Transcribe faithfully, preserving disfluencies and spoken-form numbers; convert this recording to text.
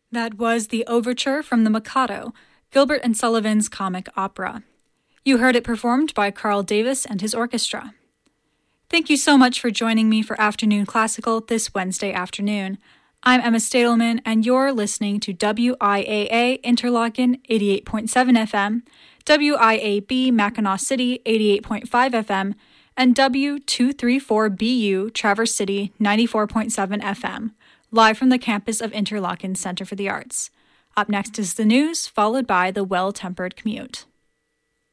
That was the overture from The Mikado, Gilbert and Sullivan's comic opera. You heard it performed by Carl Davis and his orchestra. Thank you so much for joining me for Afternoon Classical this Wednesday afternoon. I'm Emma Stadelman, and you're listening to W I A A Interlochen eighty-eight point seven F M, W I A B Mackinac City eighty-eight point five F M, and W two thirty-four B U Traverse City ninety-four point seven F M, live from the campus of Interlochen Center for the Arts. Up next is the news, followed by the Well-Tempered Commute.